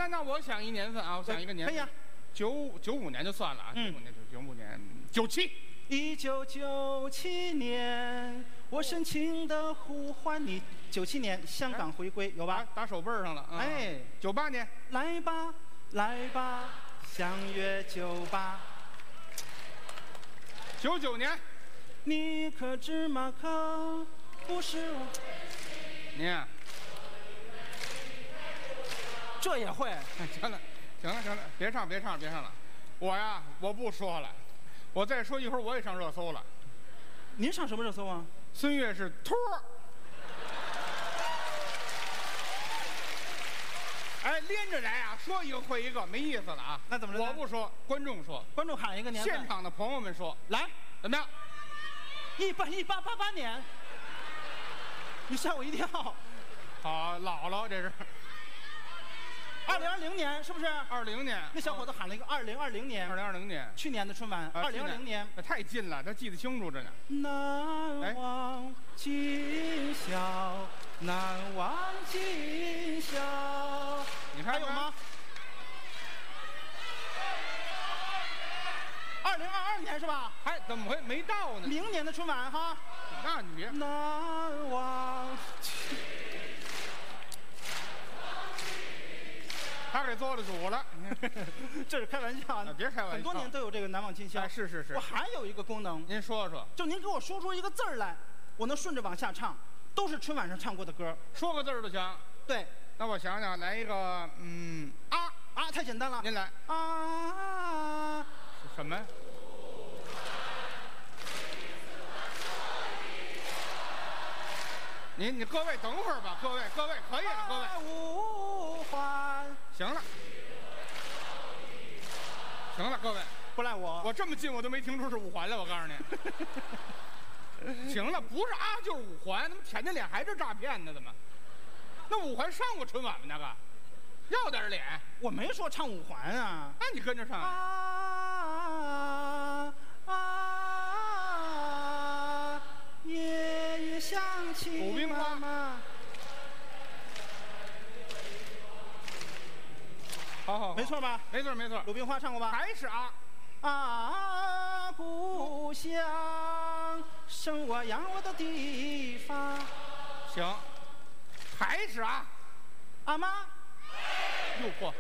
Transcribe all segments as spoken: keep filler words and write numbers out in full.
那那我想一年份啊，我想一个年份。 可以啊。 九九五年就算了啊，九五年九九五年九七。 一九九七年，我深情的呼唤你。九七年香港回归有吧？ 打手背上了。 哎， 九八年， 来吧来吧，相约酒吧。 九九年， 你可知吗？可不是我。 您， 这也会？ 行了，行了，行了，别唱，别唱，别唱了。我呀，我不说了，我再说一会儿我也上热搜了。 您上什么热搜啊？ 孙越是托儿。哎，连着来啊，说一个会一个，没意思了啊。 那怎么着？ 我不说，观众说。 观众喊一个年份。 现场的朋友们说， 来， 怎么样？ 一八一八八八年。你吓我一跳。 好，姥姥这是。 二零二零年是不是？ 二零年。 那小伙子喊了一个二零二零年。 二零二零年。 去年的春晚。二零二零年。 太近了，他记得清楚着呢。 难忘今宵，难忘今宵。 你看还有吗？二零二二年是吧？ 还怎么会没到呢？ 明年的春晚哈。 那你别。 难忘。 他给做了主了， 这是开玩笑啊！ 别开玩笑， 很多年都有这个难忘今宵。 哎，是是是。 我还有一个功能， 您说说。 就您给我说出一个字儿来，我能顺着往下唱，都是春晚上唱过的歌。 说个字儿就行。 对。 那我想想，来一个，嗯，啊啊，太简单了。 您来。 啊。 什么？您你各位等会儿吧，各位各位可以了，各位。 无欢。 行了，行了，各位不赖我， 我这么近我都没听出是五环来，我告诉你。行了，不是啊，就是五环，怎么舔着脸还是诈骗呢？怎么？那五环上过春晚吗？那个，要点脸。 我没说唱五环啊。 那你跟着唱。 啊啊，夜夜想起鲁冰花。好好， 没错吧？ 没错没错。 鲁冰花唱过吧？ 还是啊啊，故乡，生我养我的地方。 行，还是啊， 阿妈。 诱惑。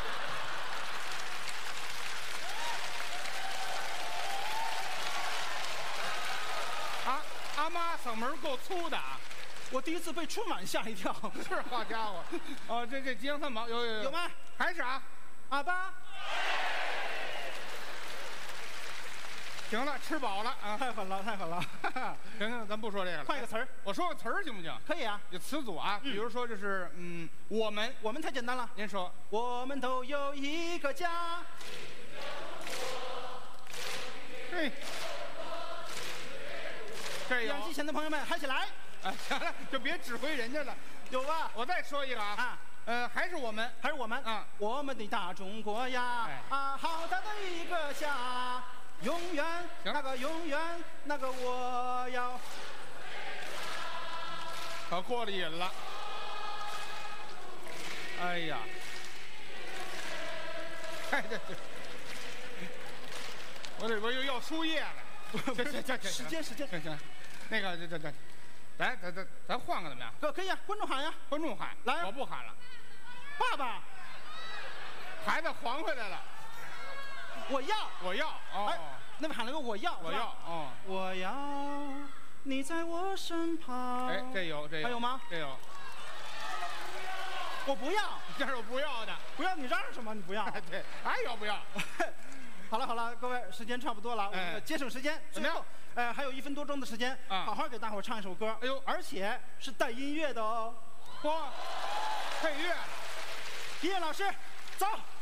啊，阿妈嗓门够粗的啊。 我第一次被春晚吓一跳。 是，好家伙！哦，这这吉祥三宝有有有有吗？ 还是啊， 阿爸。 行了，吃饱了啊！ 太狠了，太狠了！ 行行，咱不说这个了。 换一个词儿， 我说个词儿行不行？ 可以啊。 有词组啊，比如说就是嗯，我们， 我们太简单了。 您说， 我们都有一个家。 嘿，这有。 氧气前的朋友们嗨起来！ 啊，行了，就别指挥人家了。 有吧？ 我再说一个啊。 啊。 呃，还是我们， 还是我们啊， 我们的大中国呀， 哎、 啊，好大的一个家，永远那个永远那个我要， 可过了瘾了。哎呀，哎这这，我这我又要输液了。行行行行， 时间时间， 行行，那个这这这，来咱咱咱换个怎么样？ 可可以啊，观众喊呀， 观众喊， 来， 我不喊了。 爸爸， 孩子还回来了， 我要， 我要，哦， 哎，那边喊了个我要， 我要，哦， 我要你在我身旁。 哎，这有这有， 还有吗？ 这有， 我不要， 这是我不要的， 不要你嚷什么？你不要， 对，还有不要。 好了好了，各位，时间差不多了，我们节省时间，最后，呃，还有一分多钟的时间，好好给大伙唱一首歌，哎呦，而且是带音乐的哦， 嚯，配乐。 音乐老师，走。